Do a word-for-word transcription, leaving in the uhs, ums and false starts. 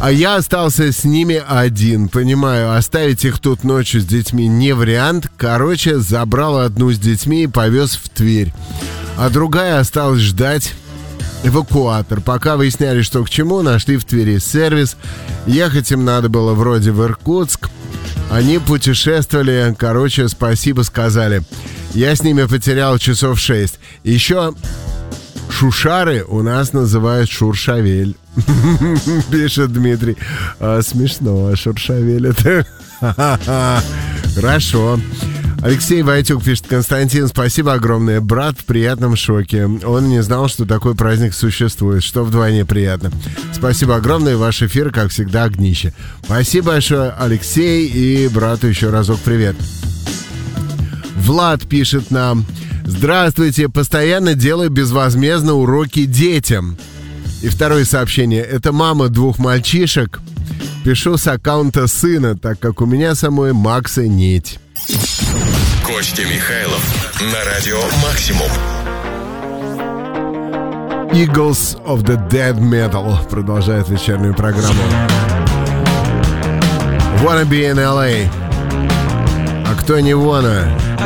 А я остался с ними один. Понимаю, оставить их тут ночью с детьми не вариант. Короче, забрал одну с детьми и повез в Тверь. А другая осталась ждать эвакуатор. Пока выясняли, что к чему, нашли в Твери сервис. Ехать им надо было вроде в Иркутск. Они путешествовали. Короче, спасибо сказали. Я с ними потерял часов шесть. Еще шушары у нас называют шуршавель. Пишет Дмитрий. А, смешно, шуршавель это... Хорошо. Алексей Войтюк пишет: Константин, спасибо огромное. Брат в приятном шоке. Он не знал, что такой праздник существует, что вдвойне приятно. Спасибо огромное. Ваш эфир, как всегда, огнище. Спасибо большое, Алексей, и брату еще разок привет. Влад пишет нам: здравствуйте, постоянно делаю безвозмездно уроки детям. И второе сообщение. Это мама двух мальчишек. Пишу с аккаунта сына, так как у меня самой Макса нет. Костя Михайлов на радио Максимум. Eagles of the Dead Metal продолжает вечернюю программу. Wanna be in эл эй. А кто не wanna?